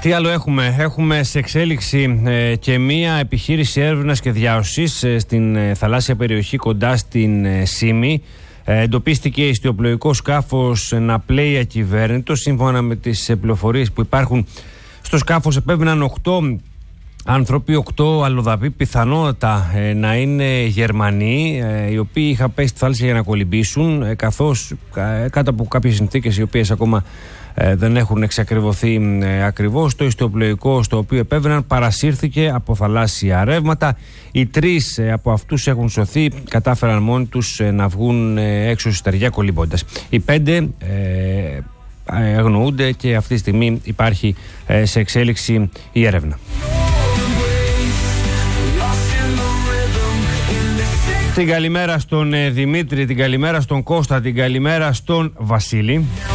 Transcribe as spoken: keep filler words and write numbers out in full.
Τι άλλο έχουμε? Έχουμε σε εξέλιξη ε, και μία επιχείρηση έρευνας και διάσωσης ε, στην ε, θαλάσσια περιοχή κοντά στην ε, Σύμη. Ε, εντοπίστηκε ιστιοπλοϊκό σκάφος να πλέει ακυβέρνητο. Σύμφωνα με τις ε, πληροφορίες που υπάρχουν, στο σκάφος επέβαιναν οκτώ άνθρωποι, οκτώ αλλοδαποί, πιθανότατα ε, να είναι Γερμανοί, ε, οι οποίοι είχαν πέσει στη θάλασσα για να κολυμπήσουν, ε, καθώς ε, κάτω από κάποιες συνθήκες οι οποίες ακόμα ε, δεν έχουν εξακριβωθεί ε, ακριβώς. Το ιστιοπλοϊκό στο οποίο επέβαιναν παρασύρθηκε από θαλάσσια ρεύματα. Οι τρεις ε, από αυτούς έχουν σωθεί, κατάφεραν μόνοι τους ε, να βγουν ε, έξω στη στεριά κολυμπώντας. Οι πέντε ε, αγνοούνται και αυτή τη στιγμή υπάρχει ε, σε εξέλιξη η έρευνα. Την καλημέρα στον ε, Δημήτρη, την καλημέρα στον Κώστα, την καλημέρα στον Βασίλη.